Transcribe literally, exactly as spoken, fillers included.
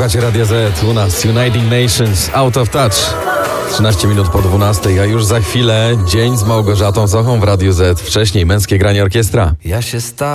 Słuchacie Radia Z, u nas United Nations, Out of Touch. trzynaście minut po dwunastej, a już za chwilę dzień z Małgorzatą Sochą w Radiu Z. Wcześniej męskie granie orkiestra. Ja się sta